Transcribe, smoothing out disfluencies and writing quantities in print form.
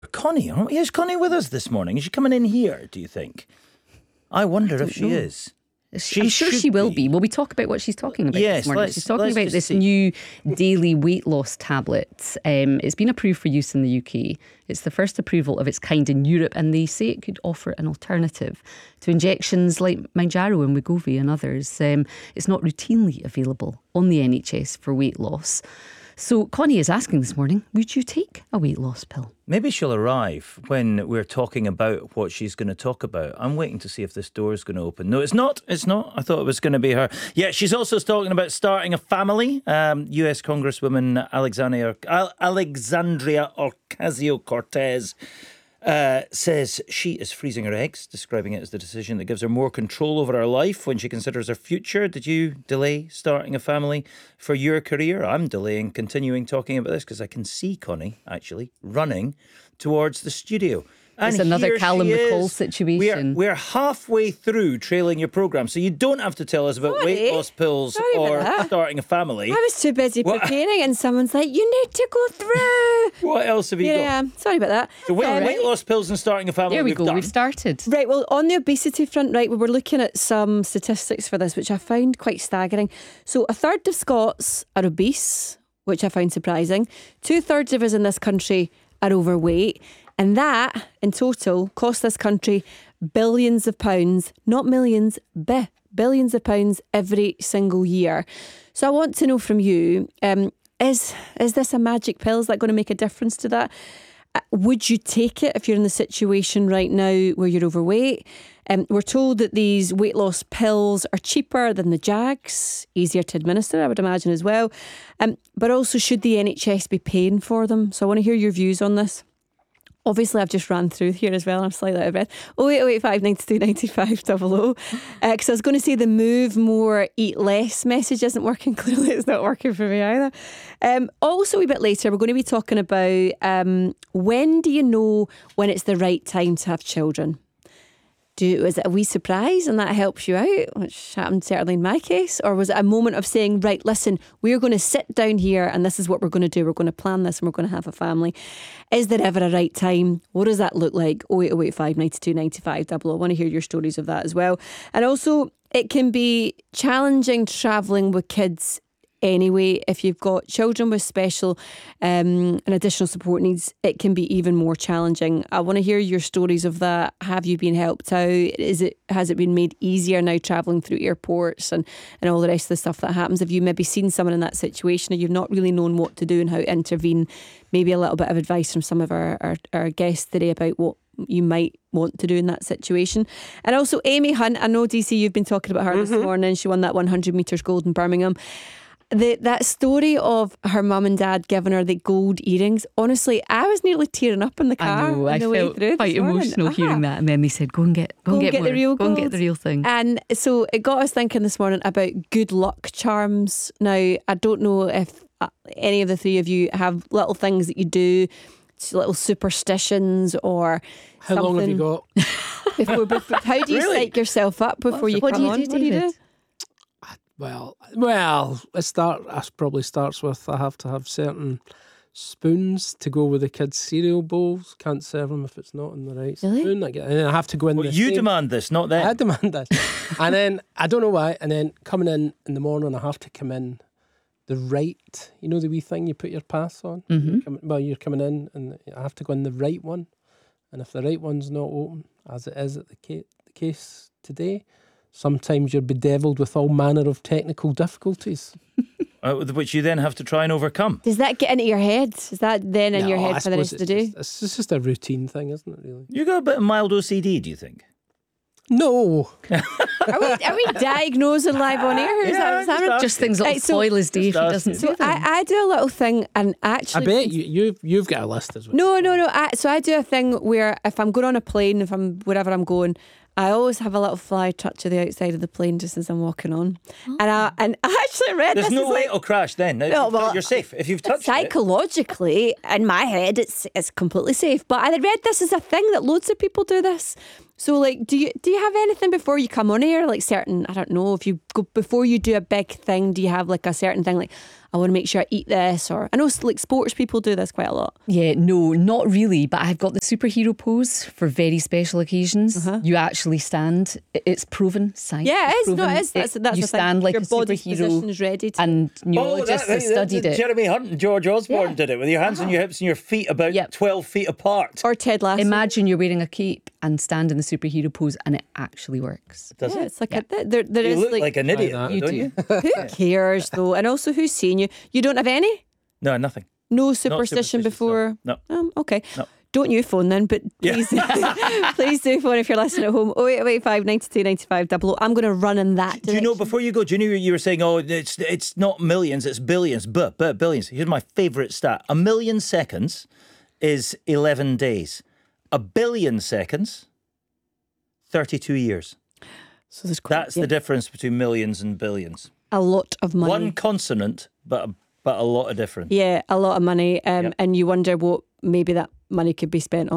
Connie, is Connie with us this morning? Is she coming in here, do you think? I wonder if she is. I'm sure she will be. Will we talk about what she's talking about this morning? She's talking about this new daily weight loss tablet. It's been approved for use in the UK. It's the first approval of its kind in Europe, and they say it could offer an alternative to injections like Mounjaro and Wegovy and others. It's not routinely available on the NHS for weight loss. So Connie is asking this morning, would you take a weight loss pill? Maybe she'll arrive when we're talking about what she's going to talk about. I'm waiting to see if this door is going to open. No, it's not. It's not. I thought it was going to be her. Yeah, she's also talking about starting a family. US Congresswoman Alexandria Ocasio-Cortez says she is freezing her eggs, describing it as the decision that gives her more control over her life when she considers her future. Did you delay starting a family for your career? I'm delaying continuing talking about this because I can see Connie actually running towards the studio. It's another Callum McCall situation. We're halfway through trailing your programme, so you don't have to tell us about weight loss pills or starting a family. I was too busy preparing, and someone's like, you need to go through. What else have you got? Yeah, sorry about that. So weight loss pills and starting a family. There we go, done. we've started. Right, well, on the obesity front, right, we were looking at some statistics for this, which I found quite staggering. So a third of Scots are obese, which I found surprising. 2/3 of us in this country are overweight. And that, in total, cost this country billions of pounds, not millions, billions of pounds every single year. So I want to know from you, is this a magic pill? Is that going to make a difference to that? Would you take it if you're in the situation right now where you're overweight? We're told that these weight loss pills are cheaper than the Jags, easier to administer, I would imagine as well. But also, should the NHS be paying for them? So I want to hear your views on this. Obviously, I've just ran through here as well. I'm slightly out of breath. 08085 92 95 00. Because I was going to say the move more, eat less message isn't working. Clearly, it's not working for me either. Also, a bit later, we're going to be talking about when do you know when it's the right time to have children? Was it a wee surprise and that helps you out, which happened certainly in my case? Or was it a moment of saying, right, listen, we're going to sit down here and this is what we're going to do. We're going to plan this and we're going to have a family. Is there ever a right time? What does that look like? 08085 92 95 00. I want to hear your stories of that as well. And also, it can be challenging travelling with kids anyway. If you've got children with special and additional support needs, it can be even more challenging. I want to hear your stories of that. Have you been helped out? Has it been made easier now travelling through airports and all the rest of the stuff that happens? Have you maybe seen someone in that situation and you've not really known what to do and how to intervene? Maybe a little bit of advice from some of our guests today about what you might want to do in that situation. And also Amy Hunt, I know DC, you've been talking about her this morning. She won that 100 metres gold in Birmingham. That story of her mum and dad giving her the gold earrings, honestly, I was nearly tearing up in the car. I know, I felt quite emotional hearing that. And then they said, go and get the real thing. And so it got us thinking this morning about good luck charms. Now, I don't know if any of the three of you have little things that you do, little superstitions or how something. Long have you got? How do you psych yourself up before you come on? What do you do? Well, it probably starts with I have to have certain spoons to go with the kids' cereal bowls. Can't serve them if it's not in the right spoon. And then I have to go in. You demand this, not them. I demand this, and then I don't know why. And then coming in the morning, I have to come in the right. You know the wee thing you put your pass on. You're coming in, and I have to go in the right one. And if the right one's not open, as it is at the case today, sometimes you're bedeviled with all manner of technical difficulties. Which you then have to try and overcome. Does that get into your head? Is that then in your head for the rest of the day? It's just a routine thing, isn't it, really? You got a bit of mild OCD, do you think? No. Are we diagnosing live on air? Is that just things like spoil his day if he doesn't do them. I do a little thing, and actually, I bet you've got a list as well. No. So I do a thing where if I'm going on a plane, if I'm wherever I'm going, I always have a little fly touch of the outside of the plane just as I'm walking on. And I actually read There's this. no way it'll crash then. No, you're safe. If you've touched psychologically, in my head, it's completely safe. But I read this as a thing that loads of people do this. So, like, do you have anything before you come on air? Like certain, I don't know, if you go before you do a big thing, do you have like a certain thing like, I want to make sure I eat this? Or I know like sports people do this quite a lot. Yeah, no, not really. But I've got the superhero pose for very special occasions. You actually stand. It's proven science. Yeah, it is. No, it is. That's you the stand thing. like Your a body's superhero. position is ready to. And neurologists have studied it. Jeremy Hunt and George Osborne did it with your hands on your hips and your feet about 12 feet apart. Or Ted Lasso. Imagine you're wearing a cape and stand in the superhero pose, and it actually works. Does it? It's like there You is look like like an idiot, You don't do. you? who cares though? And also, who's seen you? You don't have any? No, nothing. No superstition before? No. Okay. No. Don't you phone then, but please, please do phone if you're listening at home. 0885 92 95 00. I'm going to run in that direction. Do you know, before you go, do you know you were saying, it's not millions, it's billions, but billions. Here's my favourite stat. 1 million seconds is 11 days. 1 billion seconds, 32 years. So there's That's the difference between millions and billions. a lot of money. One consonant, but a lot of difference. Yeah, a lot of money. And you wonder what maybe that money could be spent on.